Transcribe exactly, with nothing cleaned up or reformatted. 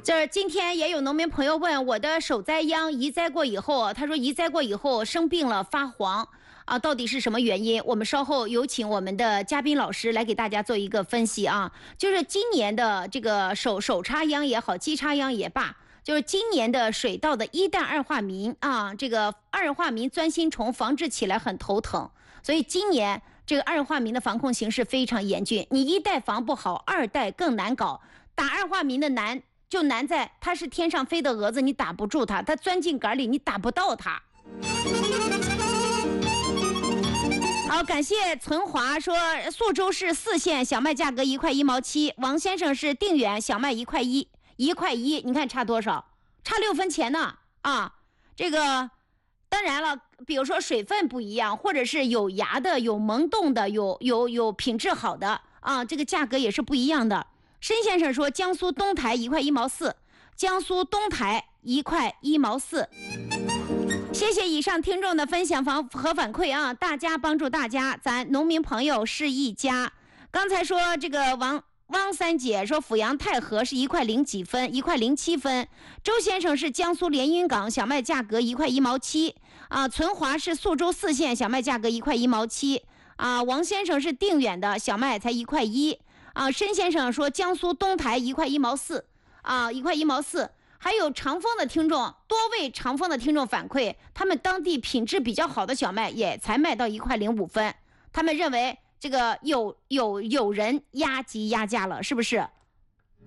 就是今天也有农民朋友问我的手栽秧移栽过以后，他说移栽过以后生病了发黄啊，到底是什么原因？我们稍后有请我们的嘉宾老师来给大家做一个分析啊。就是今年的这个手手插秧也好，机插秧也罢，就是今年的水稻的一氮二化醚啊，这个二化醚钻心虫防治起来很头疼，所以今年这个二化醚的防控形势非常严峻。你一代防不好，二代更难搞。打二化醚的难就难在它是天上飞的蛾子，你打不住它，它钻进杆里你打不到它。好，感谢存华说宿州市四县小麦价格一块一毛七，王先生是定远小麦一块一，一块一，你看差多少？差六分钱呢啊！这个当然了，比如说水分不一样，或者是有芽的、有萌动的、有有有品质好的啊，这个价格也是不一样的。申先生说江苏东台一块一毛四，江苏东台一块一毛四。谢谢以上听众的分享和反馈啊，大家帮助大家，咱农民朋友是一家。刚才说这个王汪三姐说阜阳太和是一块零几分，一块零七分。周先生是江苏连云港小麦价格一块一毛七啊，存华是宿州四县小麦价格一块一毛七啊，王先生是定远的小麦才一块一啊，申先生说江苏东台一块一毛四啊，一块一毛四。还有长丰的听众，多位长丰的听众反馈，他们当地品质比较好的小麦也才卖到一块零五分，他们认为这个有有有人压级压价了，是不是